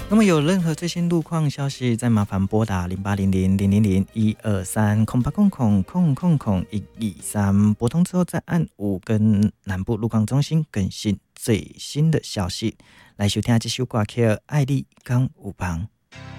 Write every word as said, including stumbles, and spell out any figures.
那么有任何最新路况消息，再麻烦拨打零八零零零零零一二三空八空空空空空一二三，拨通之后再按五，跟南部路况中心更新最新的消息。来收听这首歌曲《爱你敢有梦》。